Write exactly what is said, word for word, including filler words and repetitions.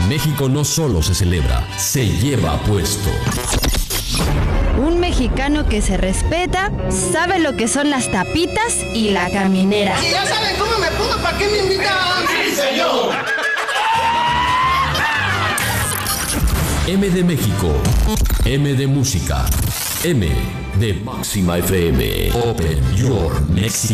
México no solo se celebra, se lleva puesto. Un mexicano que se respeta, sabe lo que son las tapitas y la caminera. Si ya saben cómo me pongo, ¿para qué me invitan? ¡Sí, señor! M de México, M de música, M de Máxima F M. Open Your Mexico.